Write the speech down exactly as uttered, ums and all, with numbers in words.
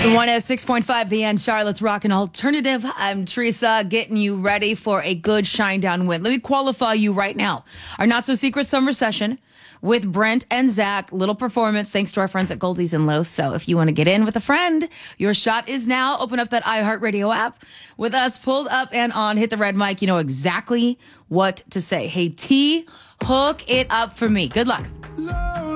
one oh six point five The End, Charlotte's Rockin' Alternative. I'm Teresa, getting you ready for a good shine down win. Let me qualify you right now. Our Not So Secret Summer Session with Brent and Zach. Little performance thanks to our friends at Goldies and Low. So if you want to get in with a friend, your shot is now. Open up that iHeartRadio app with us pulled up and on. Hit the red mic. You know exactly what to say. Hey, T, hook it up for me. Good luck. Love